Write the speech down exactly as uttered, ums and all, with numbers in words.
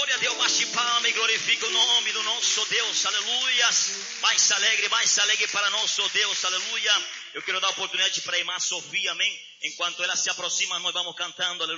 Glória a Deus, bate palma e glorifica o nome do nosso Deus, aleluia. Mais alegre, mais alegre para nosso Deus, aleluia. Eu quero dar a oportunidade para a irmã Sofia, amém. Enquanto ela se aproxima, nós vamos cantando, aleluia.